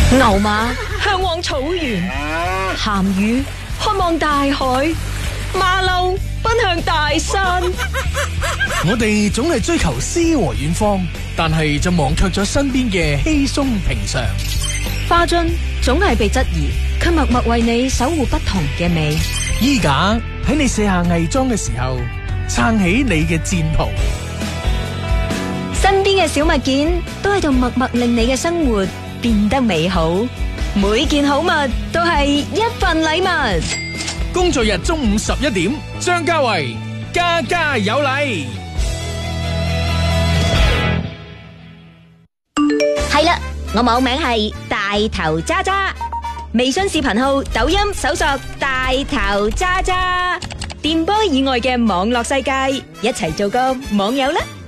牛馬向往草原，鹹魚渴望大海，馬騮奔向大山。 我哋總係追求詩和遠方，但係就忘卻咗身邊嘅稀鬆平常。 花樽總係被質疑，卻默默為你守護不同嘅美。 衣架喺你卸下偽裝嘅時候，撐起你嘅戰袍。 身邊嘅小物件都喺度默默令你嘅生活變得美好。每件好物都係一份禮物。 工作日中午11點，張家維家家有禮。 係啦，我網名係大頭渣渣，微信視頻號、抖音搜索大頭渣渣，電波以外嘅網絡世界，一齊做個網友啦！